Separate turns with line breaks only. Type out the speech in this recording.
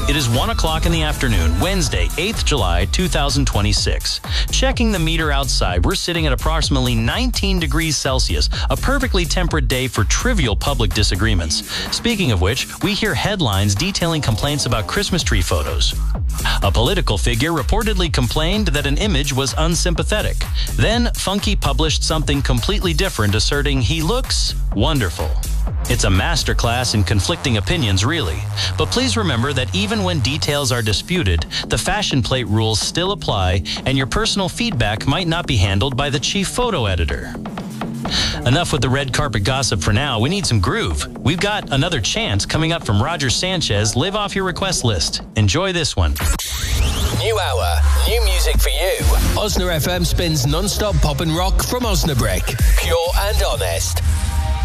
It is 1 o'clock in the afternoon, Wednesday, 8th July, 2026. Checking the meter outside, we're sitting at approximately 19 degrees Celsius, a perfectly temperate day for trivial public disagreements. Speaking of which, we hear headlines detailing complaints about Christmas tree photos. A political figure reportedly complained that an image was unsympathetic. Then, Funky published something completely different, asserting he looks wonderful. It's a masterclass in conflicting opinions, really. But please remember that even when details are disputed, the fashion plate rules still apply, and your personal feedback might not be handled by the chief photo editor. Enough with the red carpet gossip for now. We need some groove. We've got Another Chance coming up from Roger Sanchez. Live off your request list. Enjoy this one.
New hour, new music for you. Osna FM spins non-stop pop and rock from Osnabrück. Pure and honest.